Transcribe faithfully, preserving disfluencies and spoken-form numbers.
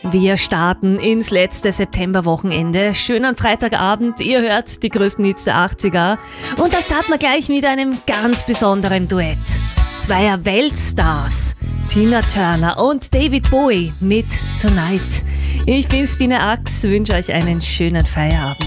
Wir starten ins letzte Septemberwochenende. Schönen Freitagabend, ihr hört die größten Hits der achtziger. Und da starten wir gleich mit einem ganz besonderen Duett. Zweier Weltstars, Tina Turner und David Bowie mit Tonight. Ich bin Stine Ax, wünsche euch einen schönen Feierabend.